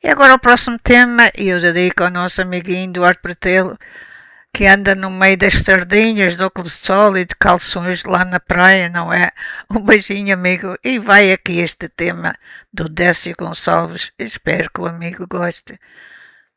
agora o próximo tema, e eu dedico ao nosso amiguinho Duarte Pretelo, que anda no meio das sardinhas, de óculos de sol e de calções lá na praia, não é? Um beijinho, amigo. E vai aqui este tema do Décio Gonçalves. Espero que o amigo goste.